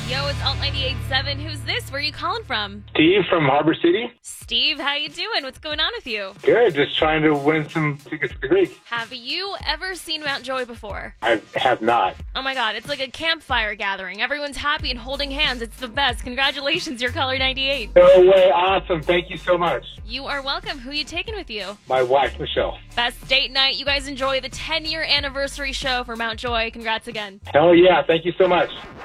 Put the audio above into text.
Yo, it's Alt 98.7. Who's this? Where are you calling from? Steve from Harbor City. Steve, how you doing? What's going on with you? Good, just trying to win some tickets to the Greek. Have you ever seen Mount Joy before? I have not. Oh my god, it's like a campfire gathering. Everyone's happy and holding hands. It's the best. Congratulations, you're caller 98. No way, awesome. Thank you so much. You are welcome. Who you taking with you? My wife, Michelle. Best date night. You guys enjoy the 10-year anniversary show for Mount Joy. Congrats again. Hell yeah, thank you so much.